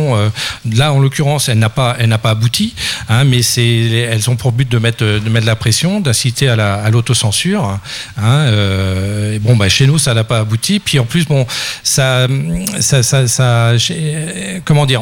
là en l'occurrence, elle n'a pas abouti, hein, mais elles ont pour but de mettre la pression, d'inciter à l'autocensure. Hein, chez nous, ça n'a pas abouti. Puis en plus, comment dire,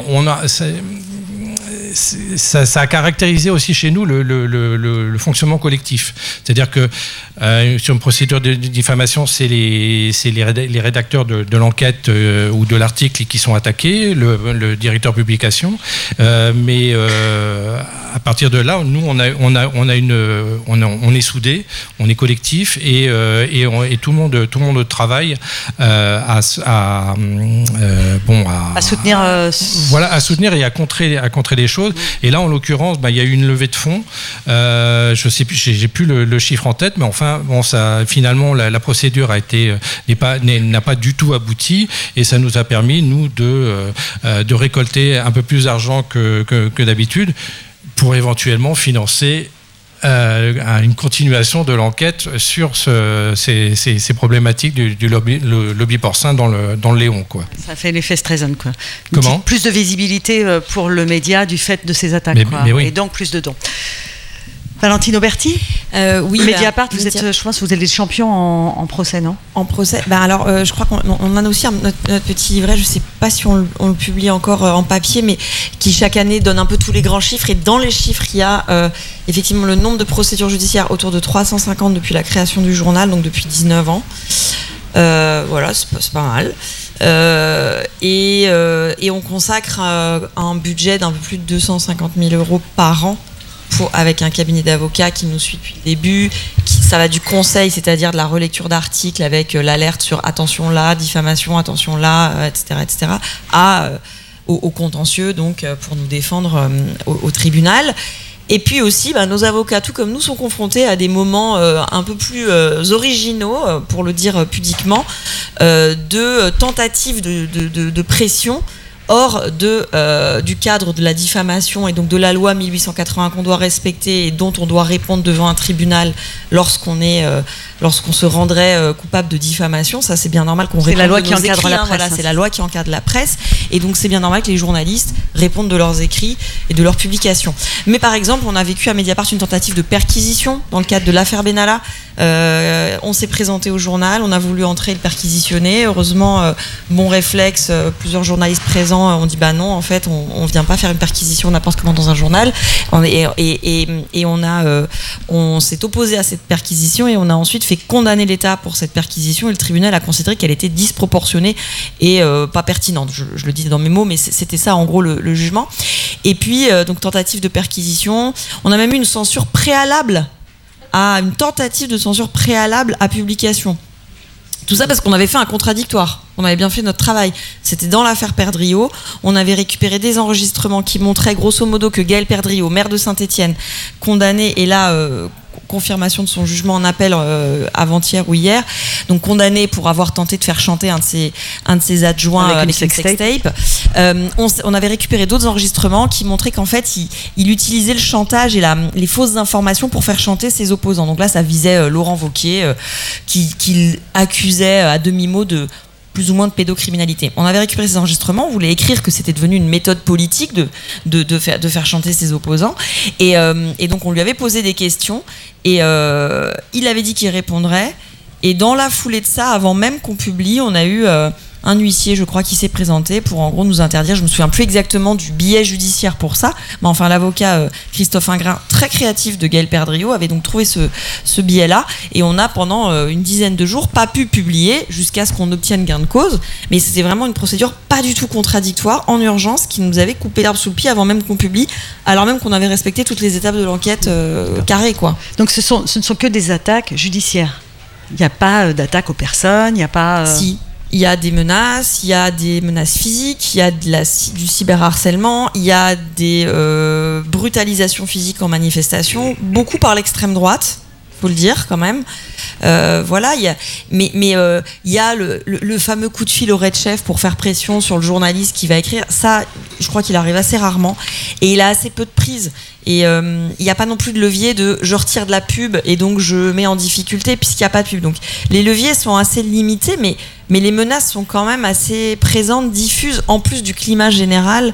ça a caractérisé aussi chez nous le fonctionnement collectif. C'est-à-dire que sur une procédure de diffamation, c'est les rédacteurs de l'enquête ou de l'article qui sont attaqués, le directeur publication. Mais à partir de là, nous, on est soudés, on est collectif et tout le monde travaille à soutenir. Voilà, à soutenir et à contrer les choses. Et là, en l'occurrence, il y a eu une levée de fonds. Je sais plus, j'ai plus le chiffre en tête, mais enfin, finalement, la procédure n'a pas du tout abouti, et ça nous a permis, nous, de récolter un peu plus d'argent que d'habitude pour éventuellement financer une continuation de l'enquête sur ces problématiques du lobby porcin dans le Léon, quoi. Ça fait l'effet Streisand, quoi. Comment ? Plus de visibilité pour le média du fait de ces attaques, mais oui. Et donc plus de dons. Valentine Auberti, oui. Mediapart, je pense que vous êtes les champions en procès, non ? En procès, je crois qu'on a aussi notre petit livret, je ne sais pas si on le publie encore en papier, mais qui chaque année donne un peu tous les grands chiffres. Et dans les chiffres, il y a effectivement le nombre de procédures judiciaires, autour de 350 depuis la création du journal, donc depuis 19 ans. Voilà, c'est pas mal. Et on consacre un budget d'un peu plus de 250 000 € par an avec un cabinet d'avocats qui nous suit depuis le début. Ça va du conseil, c'est-à-dire de la relecture d'articles avec l'alerte sur attention là, diffamation, attention là, etc., au contentieux, donc pour nous défendre au tribunal. Et puis aussi, nos avocats, tout comme nous, sont confrontés à des moments un peu plus originaux, pour le dire pudiquement, de tentatives de pression hors du cadre de la diffamation et donc de la loi 1881 qu'on doit respecter et dont on doit répondre devant un tribunal lorsqu'on se rendrait coupable de diffamation. Ça, c'est bien normal qu'on réponde. C'est la loi qui encadre la presse. Voilà, c'est la loi qui encadre la presse, et donc c'est bien normal que les journalistes répondent de leurs écrits et de leurs publications. Mais par exemple, on a vécu à Mediapart une tentative de perquisition dans le cadre de l'affaire Benalla. On s'est présenté au journal, on a voulu entrer et le perquisitionner. Heureusement, bon réflexe, plusieurs journalistes présents ont dit non, en fait, on vient pas faire une perquisition n'importe comment dans un journal. On s'est opposé à cette perquisition et on a ensuite fait condamner l'État pour cette perquisition, et le tribunal a considéré qu'elle était disproportionnée et pas pertinente. Je le dis dans mes mots, mais c'était ça en gros le jugement. Et puis donc tentative de perquisition. On a même eu une tentative de censure préalable à publication. Tout ça parce qu'on avait fait un contradictoire. On avait bien fait notre travail. C'était dans l'affaire Perdriau. On avait récupéré des enregistrements qui montraient grosso modo que Gaël Perdriau, maire de Saint-Étienne, condamné, et là, confirmation de son jugement en appel avant-hier ou hier, donc condamné pour avoir tenté de faire chanter un de ses adjoints avec une sextape. On avait récupéré d'autres enregistrements qui montraient qu'en fait il utilisait le chantage et les fausses informations pour faire chanter ses opposants. Donc là, ça visait Laurent Wauquiez, qu'il accusait à demi-mot de plus ou moins de pédocriminalité. On avait récupéré ces enregistrements, on voulait écrire que c'était devenu une méthode politique de faire chanter ses opposants, et donc on lui avait posé des questions, et il avait dit qu'il répondrait, et dans la foulée de ça, avant même qu'on publie, on a eu un huissier, je crois, qui s'est présenté pour en gros nous interdire. Je me souviens plus exactement du billet judiciaire pour ça, mais enfin l'avocat Christophe Ingrin, très créatif de Gaël Perdriau, avait donc trouvé ce billet-là, et on a pendant une dizaine de jours pas pu publier jusqu'à ce qu'on obtienne gain de cause. Mais c'était vraiment une procédure pas du tout contradictoire, en urgence, qui nous avait coupé l'herbe sous le pied avant même qu'on publie, alors même qu'on avait respecté toutes les étapes de l'enquête carrée, quoi. Donc ce ne sont que des attaques judiciaires. Il n'y a pas d'attaque aux personnes, il n'y a pas... Si. Il y a des menaces, il y a des menaces physiques, il y a du cyberharcèlement, il y a des brutalisations physiques en manifestation, beaucoup par l'extrême droite, faut le dire quand même. Voilà, il y a le fameux coup de fil au Red-Chef pour faire pression sur le journaliste qui va écrire. Ça, je crois qu'il arrive assez rarement, et il a assez peu de prise. Et il n'y a pas non plus de levier de je retire de la pub et donc je mets en difficulté puisqu'il n'y a pas de pub. Donc les leviers sont assez limités, mais les menaces sont quand même assez présentes, diffuses, en plus du climat général